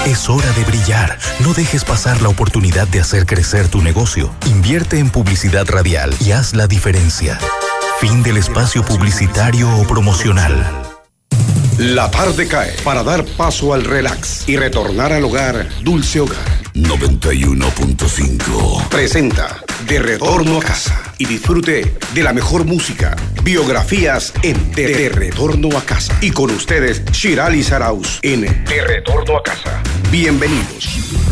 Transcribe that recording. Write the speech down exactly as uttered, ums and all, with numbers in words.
Es hora de brillar. No dejes pasar la oportunidad de hacer crecer tu negocio. Invierte en publicidad radial y haz la diferencia. Fin del espacio publicitario o promocional. La tarde cae para dar paso al relax y retornar al hogar. Dulce Hogar noventa y uno punto cinco presenta De Retorno a Casa y disfrute de la mejor música, biografías en De, de Retorno a Casa. Y con ustedes, Shirali Saraus en De Retorno a Casa. Bienvenidos.